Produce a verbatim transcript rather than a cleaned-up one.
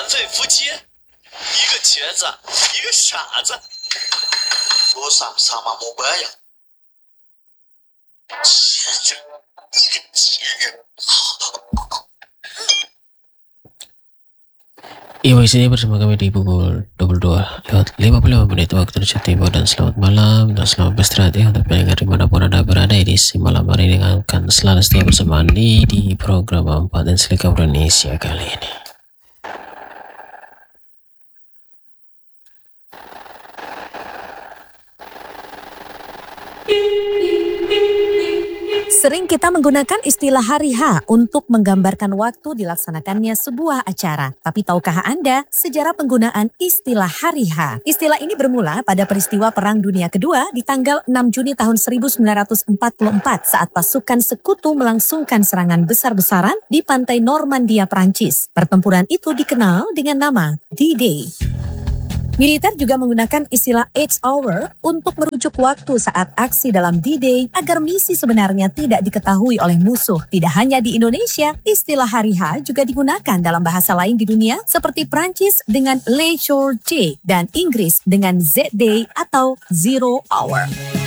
对夫妻，一个瘸子，一个傻子。我sama-sama mau bayar。贱人，一个贱人。 Iya, di sini bersama kami di pukul dua puluh dua lewat lima puluh lima menit waktu Indonesia Timur, dan selamat malam dan selamat beristirahat ya untuk pendengar dimanapun Anda berada. Edisi malam hari ini akan selalu setia bersama Andi di program empat dan Selika Indonesia kali ini. Sering kita menggunakan istilah hari H untuk menggambarkan waktu dilaksanakannya sebuah acara. Tapi tahukah Anda sejarah penggunaan istilah hari H? Istilah ini bermula pada peristiwa Perang Dunia Kedua di tanggal enam Juni tahun seribu sembilan ratus empat puluh empat saat pasukan sekutu melangsungkan serangan besar-besaran di pantai Normandia, Prancis. Pertempuran itu dikenal dengan nama D-Day. Militer juga menggunakan istilah H hour untuk merujuk waktu saat aksi dalam D-Day agar misi sebenarnya tidak diketahui oleh musuh. Tidak hanya di Indonesia, istilah hari H juga digunakan dalam bahasa lain di dunia seperti Prancis dengan Le Jour J dan Inggris dengan Z-Day atau Zero Hour.